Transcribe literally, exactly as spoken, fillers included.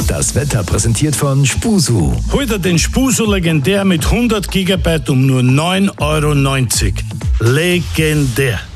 Das Wetter präsentiert von Spusu. Heute den Spusu Legendär mit hundert Gigabyte um nur neun Euro neunzig. Legendär.